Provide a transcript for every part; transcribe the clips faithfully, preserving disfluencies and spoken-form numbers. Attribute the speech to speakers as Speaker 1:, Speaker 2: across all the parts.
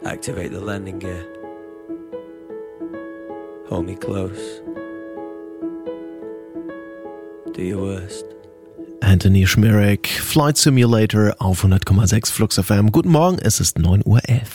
Speaker 1: Activate the landing gear. Hold me close. Do your worst.
Speaker 2: Anthony Schmirek, Flight Simulator auf hundert Komma sechs Flux F M. Guten Morgen, es ist neun Uhr elf.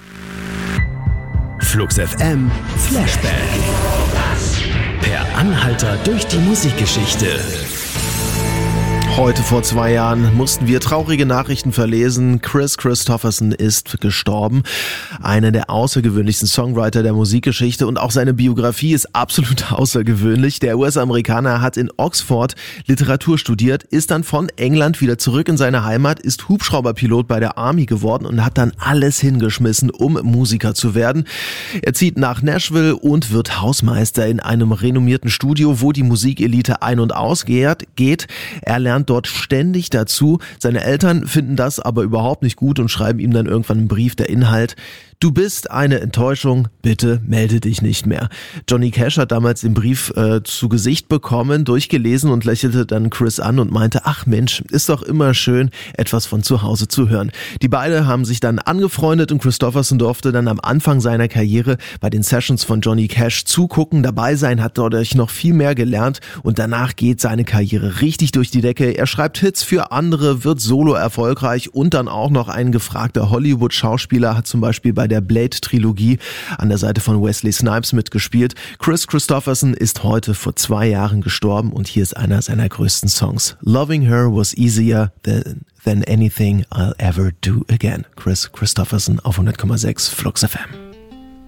Speaker 3: Flux F M Flashback. Per Anhalter durch die Musikgeschichte.
Speaker 2: Heute vor zwei Jahren mussten wir traurige Nachrichten verlesen. Kris Kristofferson ist gestorben. Einer der außergewöhnlichsten Songwriter der Musikgeschichte und auch seine Biografie ist absolut außergewöhnlich. Der U S-Amerikaner hat in Oxford Literatur studiert, ist dann von England wieder zurück in seine Heimat, ist Hubschrauberpilot bei der Army geworden und hat dann alles hingeschmissen, um Musiker zu werden. Er zieht nach Nashville und wird Hausmeister in einem renommierten Studio, wo die Musikelite ein- und ausgeht. Er lernt dort ständig dazu. Seine Eltern finden das aber überhaupt nicht gut und schreiben ihm dann irgendwann einen Brief, der Inhalt: Du bist eine Enttäuschung, bitte melde dich nicht mehr. Johnny Cash hat damals den Brief äh, zu Gesicht bekommen, durchgelesen und lächelte dann Kris an und meinte, ach Mensch, ist doch immer schön, etwas von zu Hause zu hören. Die beiden haben sich dann angefreundet und Kristofferson durfte dann am Anfang seiner Karriere bei den Sessions von Johnny Cash zugucken, dabei sein, hat dadurch noch viel mehr gelernt und danach geht seine Karriere richtig durch die Decke. Er schreibt Hits für andere, wird solo erfolgreich und dann auch noch ein gefragter Hollywood-Schauspieler, hat zum Beispiel bei der Blade-Trilogie an der Seite von Wesley Snipes mitgespielt. Kris Kristofferson ist heute vor zwei Jahren gestorben und hier ist einer seiner größten Songs. Loving Her was easier than, than anything I'll ever do again. Kris Kristofferson auf hundert Komma sechs Flux F M.